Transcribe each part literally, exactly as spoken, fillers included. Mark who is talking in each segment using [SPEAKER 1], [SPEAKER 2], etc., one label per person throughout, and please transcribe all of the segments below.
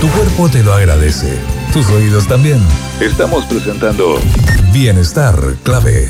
[SPEAKER 1] Tu cuerpo te lo agradece. Tus oídos también. Estamos presentando Bienestar Clave.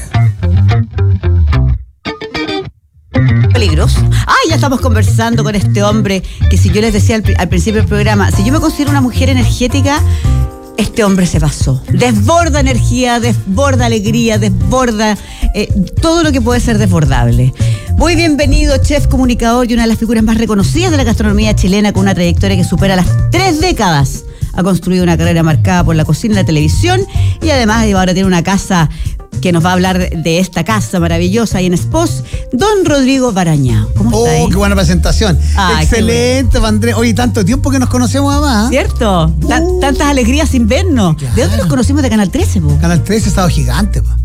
[SPEAKER 2] Peligros. Ah, ya estamos conversando con este hombre que, si yo les decía al, al principio del programa, si yo me considero una mujer energética, este hombre se pasó. Desborda energía, desborda alegría, desborda eh, todo lo que puede ser desbordable. Muy bienvenido, chef, comunicador y una de las figuras más reconocidas de la gastronomía chilena, con una trayectoria que supera las tres décadas. Ha construido una carrera marcada por la cocina y la televisión, y además ahora tiene una casa que nos va a hablar de esta casa maravillosa ahí en Espos, don Rodrigo Barañá. ¿Cómo está?
[SPEAKER 3] Oh,
[SPEAKER 2] ahí?
[SPEAKER 3] qué buena presentación.
[SPEAKER 2] Ah,
[SPEAKER 3] excelente, bueno. Andrés. Oye, tanto tiempo que nos conocemos, además.
[SPEAKER 2] ¿Cierto?
[SPEAKER 3] Uh,
[SPEAKER 2] T- tantas alegrías sin vernos.
[SPEAKER 3] Claro.
[SPEAKER 2] ¿De dónde nos conocimos? De Canal trece, po.
[SPEAKER 3] Canal trece, Estado Gigante, po.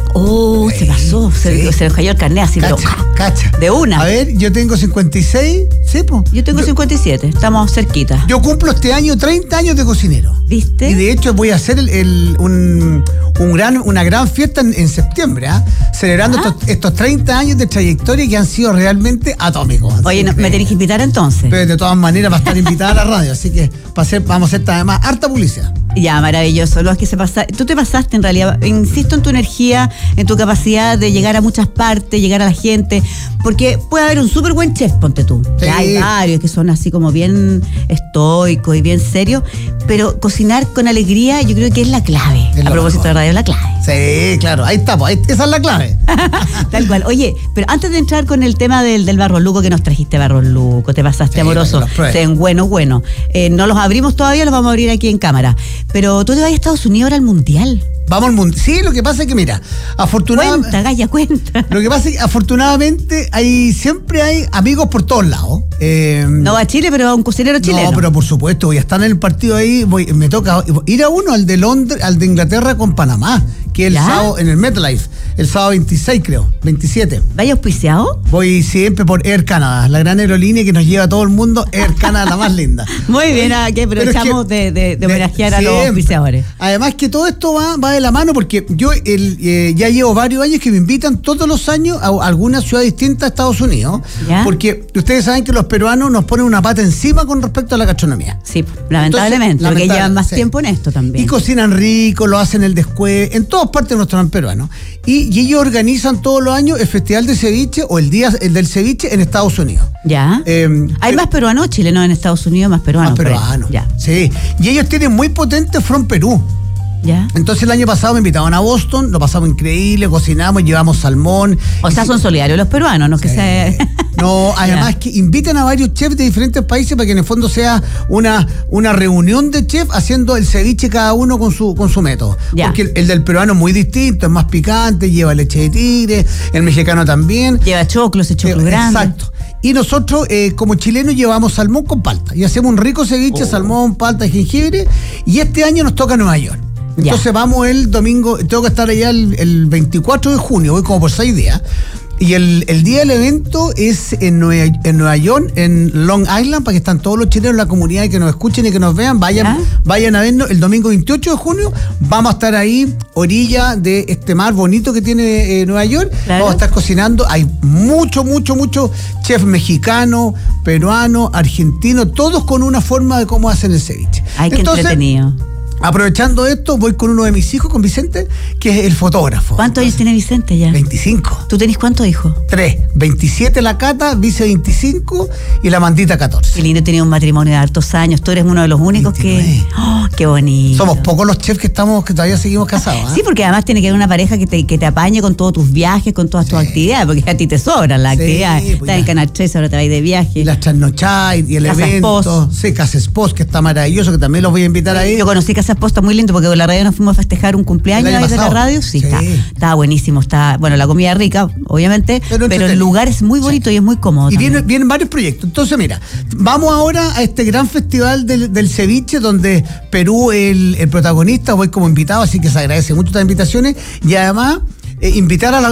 [SPEAKER 2] Oh,
[SPEAKER 3] Sí,
[SPEAKER 2] se pasó, se,
[SPEAKER 3] sí.
[SPEAKER 2] se nos cayó el carnet así,
[SPEAKER 3] Cacha,
[SPEAKER 2] pero
[SPEAKER 3] cacha.
[SPEAKER 2] de una.
[SPEAKER 3] A ver, yo tengo cincuenta y seis, sí, po.
[SPEAKER 2] Yo tengo
[SPEAKER 3] yo,
[SPEAKER 2] cincuenta y siete, estamos cerquita.
[SPEAKER 3] Yo cumplo este año treinta años de cocinero.
[SPEAKER 2] ¿Viste?
[SPEAKER 3] Y de hecho voy a hacer el, el, un, un gran, una gran fiesta en, en septiembre, ¿eh? Celebrando
[SPEAKER 2] Ah.
[SPEAKER 3] estos, estos treinta años de trayectoria que han sido realmente atómicos.
[SPEAKER 2] Oye,
[SPEAKER 3] Así
[SPEAKER 2] no,
[SPEAKER 3] que-
[SPEAKER 2] me tenés que invitar entonces.
[SPEAKER 3] Pero de todas maneras va a estar invitada a la radio, así que va a ser, vamos a hacer además harta publicidad.
[SPEAKER 2] Ya, maravilloso. Lo que se pasa, tú te pasaste en realidad, insisto en tu energía, en tu capacidad de llegar a muchas partes, llegar a la gente, porque puede haber un súper buen chef, ponte tú.
[SPEAKER 3] Sí.
[SPEAKER 2] Ya hay varios que son así como bien estoicos y bien serios, pero cocinar con alegría yo creo que es la clave.
[SPEAKER 3] Es
[SPEAKER 2] A
[SPEAKER 3] lo
[SPEAKER 2] propósito
[SPEAKER 3] mejor.
[SPEAKER 2] de radio, es la clave.
[SPEAKER 3] Sí, claro, ahí está, pues, ahí- esa es la clave.
[SPEAKER 2] Tal cual. Oye, pero antes de entrar con el tema del, del Barros Luco, que nos trajiste Barros Luco, te pasaste
[SPEAKER 3] Sí,
[SPEAKER 2] amoroso,
[SPEAKER 3] los pruebe.
[SPEAKER 2] ten bueno, bueno. Eh, no los abrimos todavía, los vamos a abrir aquí en cámara. Pero tú te vas a Estados Unidos ahora al Mundial.
[SPEAKER 3] Vamos al mundo. Sí, lo que pasa es que, mira, afortunadamente.
[SPEAKER 2] Cuenta, Gaya, cuenta.
[SPEAKER 3] Lo que pasa es que afortunadamente hay, siempre hay amigos por todos lados. Eh,
[SPEAKER 2] No va a Chile, pero va un cocinero chileno.
[SPEAKER 3] No, pero por supuesto, voy a estar en el partido ahí, voy, me toca ir a uno, al de Londres, al de Inglaterra con Panamá, que es el
[SPEAKER 2] ¿Ya?
[SPEAKER 3] sábado, en el MetLife, el sábado veintiséis creo, veintisiete.
[SPEAKER 2] ¿Vaya auspiciado?
[SPEAKER 3] Voy siempre por Air Canada, la gran aerolínea que nos lleva a todo el mundo, Air Canada, la más linda.
[SPEAKER 2] Muy bien, aquí aprovechamos
[SPEAKER 3] Pero es que-
[SPEAKER 2] de, de, de homenajear a los
[SPEAKER 3] siempre.
[SPEAKER 2] auspiciadores.
[SPEAKER 3] Además que todo esto va, va de la mano, porque yo el, eh, ya llevo varios años que me invitan todos los años a alguna ciudad distinta de Estados Unidos,
[SPEAKER 2] ¿Ya?
[SPEAKER 3] porque ustedes saben que los peruanos nos ponen una pata encima con respecto a la gastronomía.
[SPEAKER 2] Sí, lamentablemente,
[SPEAKER 3] Entonces,
[SPEAKER 2] porque
[SPEAKER 3] lamentable,
[SPEAKER 2] llevan más
[SPEAKER 3] sí.
[SPEAKER 2] tiempo en esto también.
[SPEAKER 3] Y cocinan rico, lo hacen el descueve, en todas partes nos traen peruanos. Y, y ellos organizan todos los años el Festival de Ceviche o el Día el del Ceviche en Estados Unidos.
[SPEAKER 2] ¿Ya?
[SPEAKER 3] Eh,
[SPEAKER 2] Hay
[SPEAKER 3] eh,
[SPEAKER 2] más peruanos chilenos en Estados Unidos, más peruanos.
[SPEAKER 3] Más
[SPEAKER 2] por ahí.
[SPEAKER 3] peruanos.
[SPEAKER 2] Ya,
[SPEAKER 3] Sí. Y ellos tienen muy potente From Perú.
[SPEAKER 2] ya.
[SPEAKER 3] Entonces el año pasado me invitaban a Boston, lo pasamos increíble, cocinamos, llevamos salmón.
[SPEAKER 2] O sea, son solidarios los peruanos, no que
[SPEAKER 3] Sí.
[SPEAKER 2] se...
[SPEAKER 3] No, además
[SPEAKER 2] Ya.
[SPEAKER 3] que inviten a varios chefs de diferentes países para que en el fondo sea una, una reunión de chefs haciendo el ceviche cada uno con su, con su método.
[SPEAKER 2] Ya.
[SPEAKER 3] Porque el, el del peruano es muy distinto, es más picante, lleva leche de tigre, el mexicano también.
[SPEAKER 2] Lleva choclos y choclos
[SPEAKER 3] Eh,
[SPEAKER 2] grandes.
[SPEAKER 3] Exacto. Y nosotros, eh, como chilenos, llevamos salmón con palta. Y hacemos un rico ceviche,
[SPEAKER 2] Oh.
[SPEAKER 3] salmón, palta y jengibre. Y este año nos toca Nueva York. Entonces
[SPEAKER 2] Ya.
[SPEAKER 3] vamos el domingo, tengo que estar allá el, el veinticuatro de junio, voy como por seis días. Y el, el día del evento es en Nueva, en Nueva York, en Long Island, para que están todos los chilenos, la comunidad, y que nos escuchen y que nos vean. Vayan,
[SPEAKER 2] ¿Ya?
[SPEAKER 3] vayan a vernos el domingo veintiocho de junio. Vamos a estar ahí, orilla de este mar bonito que tiene eh, Nueva York.
[SPEAKER 2] Claro.
[SPEAKER 3] Vamos a estar cocinando. Hay mucho, mucho, mucho chef mexicano, peruano, argentino, todos con una forma de cómo hacen el ceviche.
[SPEAKER 2] Ay, qué
[SPEAKER 3] Entonces,
[SPEAKER 2] entretenido.
[SPEAKER 3] aprovechando esto, voy con uno de mis hijos, con Vicente, que es el fotógrafo.
[SPEAKER 2] ¿Cuántos años tiene Vicente ya?
[SPEAKER 3] veinticinco.
[SPEAKER 2] ¿Tú tenés cuántos hijos?
[SPEAKER 3] tres. veintisiete la Cata, Vice veinticinco y la Mandita catorce.
[SPEAKER 2] Qué lindo, tenía un matrimonio de hartos años. Tú eres uno de los únicos que...
[SPEAKER 3] veintinueve.
[SPEAKER 2] ¡Oh, qué bonito!
[SPEAKER 3] Somos pocos los chefs que estamos, que todavía seguimos casados. ¿eh?
[SPEAKER 2] Sí, porque además tiene que haber una pareja que te, que te apañe con todos tus viajes, con todas tus
[SPEAKER 3] Sí.
[SPEAKER 2] actividades, porque a ti te sobran las
[SPEAKER 3] Sí,
[SPEAKER 2] actividades.
[SPEAKER 3] pues
[SPEAKER 2] Estás
[SPEAKER 3] ya.
[SPEAKER 2] en Canal trece, ahora te vas de viaje.
[SPEAKER 3] Y las trasnochadas y el
[SPEAKER 2] Casa
[SPEAKER 3] evento.
[SPEAKER 2] Espos.
[SPEAKER 3] Sí, Casa Espos, que está maravilloso, que también los voy a invitar ahí.
[SPEAKER 2] Yo conocí Casa Esposa, muy lindo, porque con la radio nos fuimos a festejar un cumpleaños
[SPEAKER 3] ¿El año
[SPEAKER 2] ahí de la
[SPEAKER 3] pasado?
[SPEAKER 2] radio. Sí,
[SPEAKER 3] Sí.
[SPEAKER 2] Está, estaba buenísimo. Está, bueno, la comida rica, obviamente,
[SPEAKER 3] Pero
[SPEAKER 2] pero,
[SPEAKER 3] entretenido.
[SPEAKER 2] el lugar es muy bonito y es muy cómodo.
[SPEAKER 3] Y
[SPEAKER 2] también.
[SPEAKER 3] vienen, vienen varios proyectos. Entonces, mira, vamos ahora a este gran festival del, del ceviche, donde Perú es el, el protagonista. Voy como invitado, así que se agradece mucho estas invitaciones. Y además, eh, invitar a la,